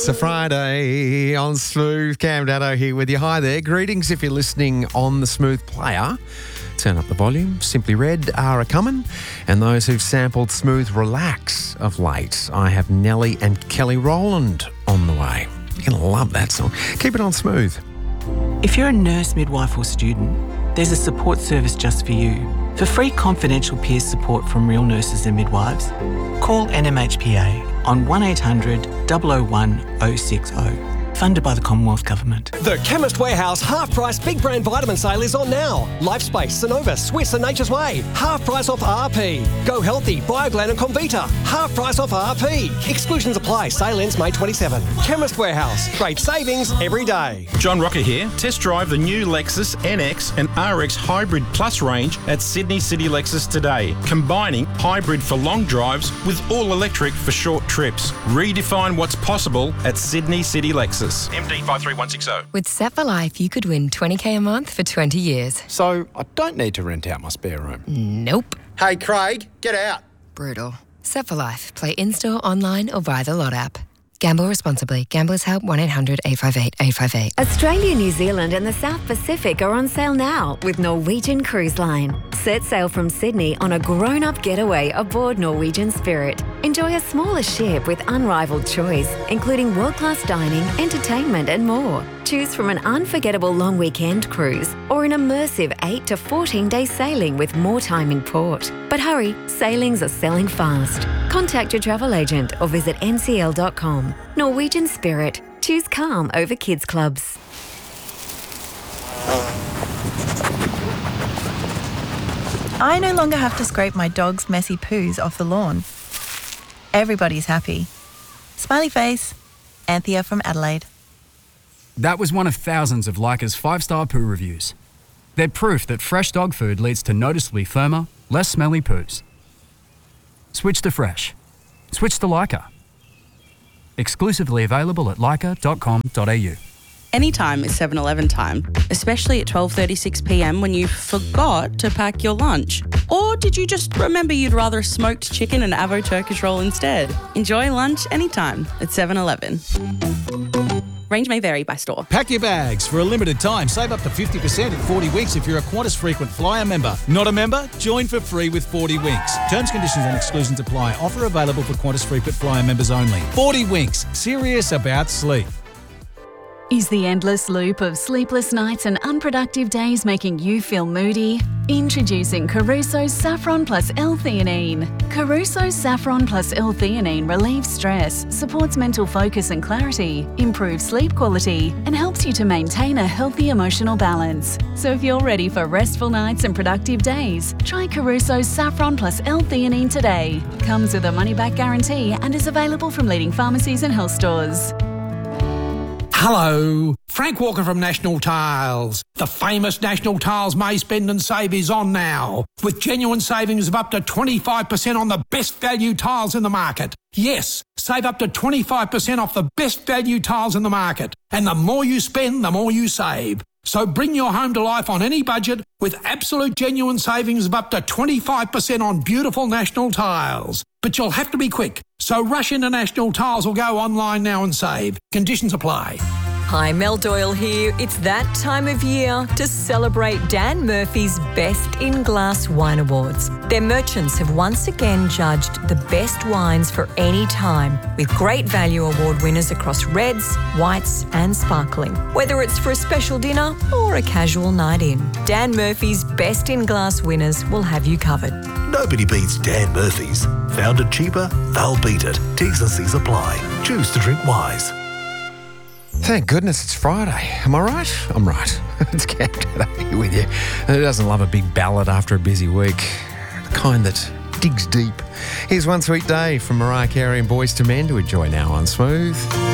It's a Friday on Smooth. Cam Daddo here with you. Hi there. Greetings if you're listening on the Smooth player. Turn up the volume. Simply Red are a-coming. And those who've sampled Smooth Relax of late, I have Nelly and Kelly Rowland on the way. You're going to love that song. Keep it on Smooth. If you're a nurse, midwife or student, there's a support service just for you. For free confidential peer support from real nurses and midwives, call NMHPA on 1800 001 060. Funded by the Commonwealth Government. The Chemist Warehouse half-price big brand vitamin sale is on now. Lifespace, Sonova, Swiss and Nature's Way. Half price off RP. Go Healthy, Bioglan and Comvita. Half price off RP. Exclusions apply. Sale ends May 27. Chemist Warehouse. Great savings every day. John Rocker here. Test drive the new Lexus NX and RX Hybrid Plus range at Sydney City Lexus today. Combining hybrid for long drives with all electric for short trips. Redefine what's possible at Sydney City Lexus. MD 53160. With Set for Life, you could win $20,000 a month for 20 years. So I don't need to rent out my spare room. Nope. Hey, Craig, get out. Brutal. Set for Life. Play in-store, online or via the Lot app. Gamble responsibly. Gamblers Help 1-800-858-858. Australia, New Zealand and the South Pacific are on sale now with Norwegian Cruise Line. Set sail from Sydney on a grown-up getaway aboard Norwegian Spirit. Enjoy a smaller ship with unrivaled choice, including world-class dining, entertainment and more. Choose from an unforgettable long weekend cruise or an immersive 8 to 14-day sailing with more time in port. But hurry, sailings are selling fast. Contact your travel agent or visit ncl.com. Norwegian Spirit. Choose calm over kids clubs. I no longer have to scrape my dog's messy poos off the lawn. Everybody's happy. Smiley face. Anthea from Adelaide. That was one of thousands of Leica's 5-star poo reviews. They're proof that fresh dog food leads to noticeably firmer, less smelly poos. Switch to fresh. Switch to Leica. Exclusively available at leica.com.au. Anytime is 7-Eleven time, especially at 12:36pm when you forgot to pack your lunch. Or did you just remember you'd rather a smoked chicken and avo Turkish roll instead? Enjoy lunch anytime at 7-Eleven. Range may vary by store. Pack your bags. For a limited time, save up to 50% in 40 Winks if you're a Qantas Frequent Flyer member. Not a member? Join for free with 40 Winks. Terms, conditions and exclusions apply. Offer available for Qantas Frequent Flyer members only. 40 Winks. Serious about sleep. Is the endless loop of sleepless nights and unproductive days making you feel moody? Introducing Caruso's Saffron Plus L-theanine. Caruso's Saffron Plus L-theanine relieves stress, supports mental focus and clarity, improves sleep quality, and helps you to maintain a healthy emotional balance. So if you're ready for restful nights and productive days, try Caruso's Saffron Plus L-theanine today. Comes with a money-back guarantee and is available from leading pharmacies and health stores. Hello, Frank Walker from National Tiles. The famous National Tiles May Spend and Save is on now, with genuine savings of up to 25% on the best value tiles in the market. Yes, save up to 25% off the best value tiles in the market. And the more you spend, the more you save. So bring your home to life on any budget with absolute genuine savings of up to 25% on beautiful National Tiles. But you'll have to be quick. So rush into National Tiles or go online now and save. Conditions apply. Hi, Mel Doyle here. It's that time of year to celebrate Dan Murphy's Best in Glass Wine Awards. Their merchants have once again judged the best wines for any time, with great value award winners across reds, whites and sparkling. Whether it's for a special dinner or a casual night in, Dan Murphy's Best in Glass winners will have you covered. Nobody beats Dan Murphy's. Found it cheaper, they'll beat it. T's and C's apply. Choose to drink wise. Thank goodness it's Friday. Am I right? I'm right. It's Cam Daddo with you. Who doesn't love a big ballad after a busy week? The kind that digs deep. Here's One Sweet Day from Mariah Carey and Boyz II Men to enjoy now on Smooth.